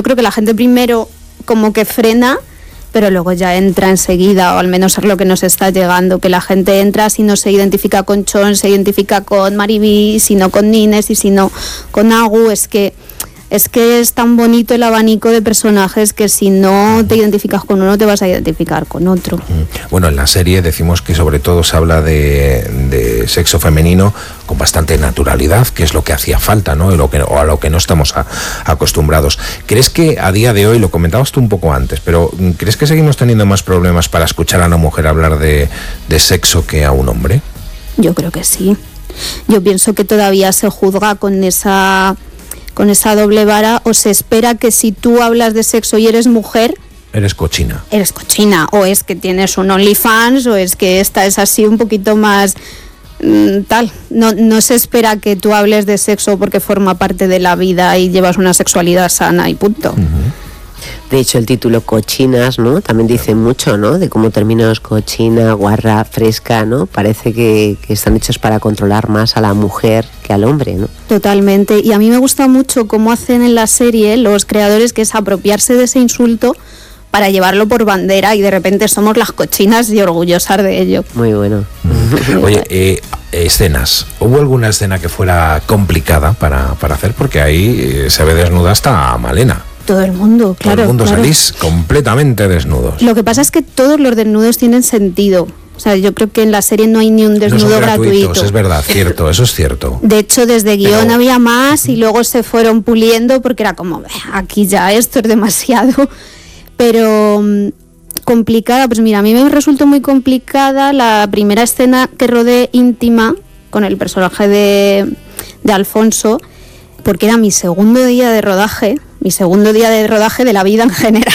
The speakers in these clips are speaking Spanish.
yo creo que la gente primero como que frena, pero luego ya entra enseguida, o al menos es lo que nos está llegando, que la gente entra, si no se identifica con Chon, se identifica con Mariby, si no con Nines y si no con Agu. Es que es tan bonito el abanico de personajes que si no te identificas con uno te vas a identificar con otro. Bueno, en la serie decimos que sobre todo se habla de sexo femenino con bastante naturalidad, que es lo que hacía falta, ¿no? O a lo que no estamos acostumbrados. ¿Crees que a día de hoy, lo comentabas tú un poco antes, pero ¿crees que seguimos teniendo más problemas para escuchar a una mujer hablar de sexo que a un hombre? Yo creo que sí. Yo pienso que todavía se juzga con esa doble vara, o se espera que si tú hablas de sexo y eres mujer, eres cochina, o es que tienes un OnlyFans, o es que esta es así un poquito más tal. No se espera que tú hables de sexo porque forma parte de la vida y llevas una sexualidad sana y punto. De hecho, el título Cochinas, ¿no? También dice mucho, ¿no? De cómo términos cochina, guarra, fresca, ¿no? Parece que están hechos para controlar más a la mujer que al hombre, ¿no? Totalmente. Y a mí me gusta mucho cómo hacen en la serie los creadores, que es apropiarse de ese insulto para llevarlo por bandera, y de repente somos las cochinas y orgullosas de ello. Muy bueno. Oye, escenas. ¿Hubo alguna escena que fuera complicada para hacer? Porque ahí se ve desnuda hasta Malena. Todo el mundo, claro. Todo el mundo, claro. Salís completamente desnudos. Lo que pasa es que todos los desnudos tienen sentido. O sea, yo creo que en la serie no hay ni un desnudo no son gratuito. Es verdad, cierto, eso es cierto. De hecho, desde guión había más y luego se fueron puliendo porque era como, aquí ya esto es demasiado. Pero complicada, pues mira, a mí me resultó muy complicada la primera escena que rodé íntima con el personaje de Alfonso, porque era mi segundo día de rodaje de la vida en general.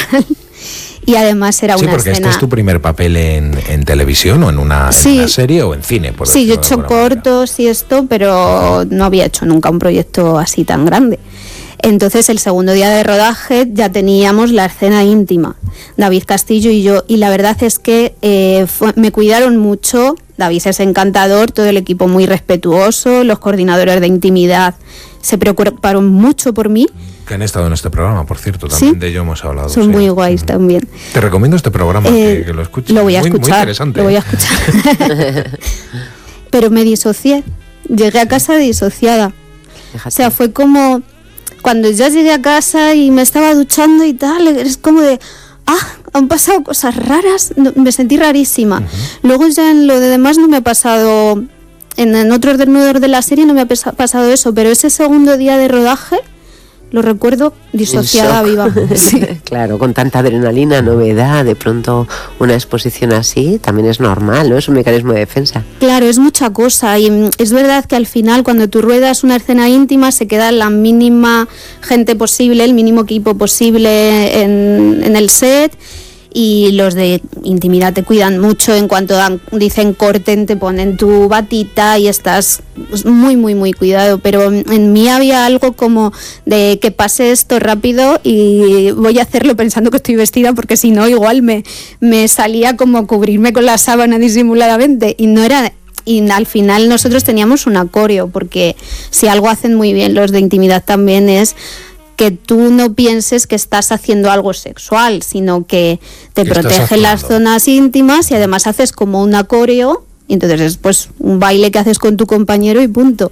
Y además era una escena... Sí, porque este es tu primer papel en televisión, o en una serie, o en cine, por Sí, yo he decirlo hecho cortos y esto, pero no había hecho nunca un proyecto así tan grande. Entonces, el segundo día de rodaje ya teníamos la escena íntima, David Castillo y yo, y la verdad es que me cuidaron mucho. David es encantador, todo el equipo muy respetuoso, los coordinadores de intimidad se preocuparon mucho por mí. Que han estado en este programa, por cierto, también ¿sí? De ello hemos hablado. Son muy guays también. Te recomiendo este programa, que lo escuches. Lo voy a escuchar. Muy interesante. Lo voy a escuchar. Pero me disocié, llegué a casa disociada. Fíjate. O sea, fue como cuando ya llegué a casa y me estaba duchando y tal, es como de... han pasado cosas raras, me sentí rarísima. Luego ya en lo de demás no me ha pasado, en otros desnudos de la serie no me ha pasado eso, pero ese segundo día de rodaje lo recuerdo disociada viva. Sí. Claro, con tanta adrenalina, novedad, de pronto una exposición así, también es normal, ¿no? Es un mecanismo de defensa. Claro, es mucha cosa, y es verdad que al final cuando tú ruedas una escena íntima se queda la mínima gente posible, el mínimo equipo posible en el set, y los de intimidad te cuidan mucho. En cuanto dicen corten, te ponen tu batita y estás muy, muy, muy cuidado. Pero en mí había algo como de que pase esto rápido y voy a hacerlo pensando que estoy vestida, porque si no igual me salía como cubrirme con la sábana disimuladamente, y no era... Y al final nosotros teníamos un coreo, porque si algo hacen muy bien los de intimidad también es que tú no pienses que estás haciendo algo sexual, sino que te protege las zonas íntimas, y además haces como un coreo, y entonces es pues un baile que haces con tu compañero y punto.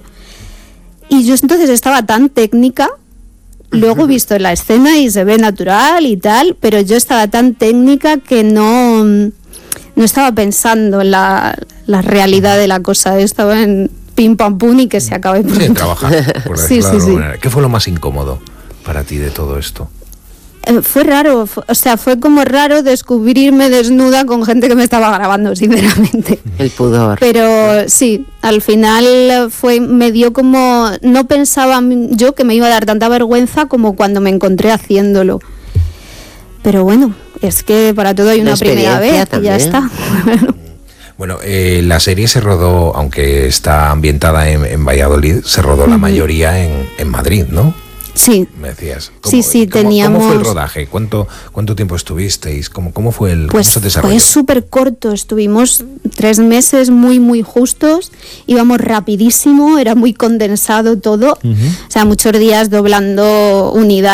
Y yo entonces estaba tan técnica, luego he visto la escena y se ve natural y tal, pero yo estaba tan técnica que no estaba pensando en la realidad de la cosa, estaba en pim pam pum y que se acabe pronto. Sí, trabajar, por decirlo sí. de alguna manera. ¿Qué fue lo más incómodo para ti de todo esto? Fue raro, fue como raro descubrirme desnuda con gente que me estaba grabando, sinceramente. El pudor. Pero sí, al final me dio como... No pensaba yo que me iba a dar tanta vergüenza como cuando me encontré haciéndolo. Pero bueno, es que para todo hay una primera vez y ya está. Bueno, la serie se rodó, aunque está ambientada en Valladolid, se rodó la mayoría en Madrid, ¿no? Sí. Me decías. Sí, teníamos... ¿Cómo fue el rodaje? ¿Cuánto tiempo estuvisteis? ¿Cómo fue el desarrollo? Fue súper corto, estuvimos 3 meses muy, muy justos, íbamos rapidísimo, era muy condensado todo, o sea, muchos días doblando unidades.